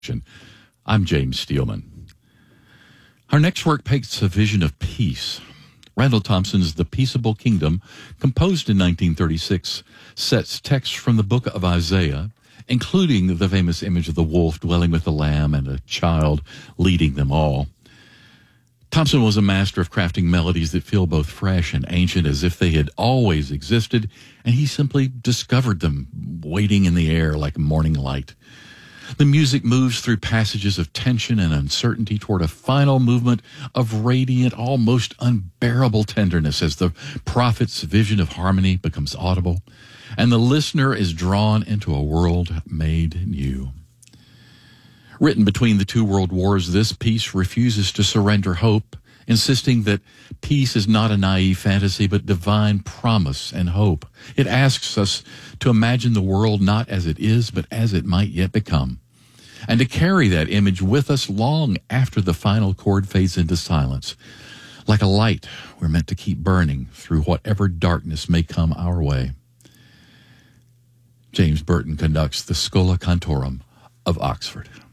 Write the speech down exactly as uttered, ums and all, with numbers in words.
I'm James Steelman. Our next work paints a vision of peace. Randall Thompson's The Peaceable Kingdom, composed in nineteen thirty-six, sets text from the book of Isaiah, including the famous image of the wolf dwelling with the lamb and a child leading them all. Thompson was a master of crafting melodies that feel both fresh and ancient, as if they had always existed, and he simply discovered them, waiting in the air like morning light. The music moves through passages of tension and uncertainty toward a final movement of radiant, almost unbearable tenderness as the prophet's vision of harmony becomes audible, and the listener is drawn into a world made new. Written between the two world wars, this piece refuses to surrender hope, insisting that peace is not a naive fantasy, but divine promise and hope. It asks us to imagine the world not as it is, but as it might yet become, and to carry that image with us long after the final chord fades into silence. Like a light, we're meant to keep burning through whatever darkness may come our way. James Burton conducts the Schola Cantorum of Oxford.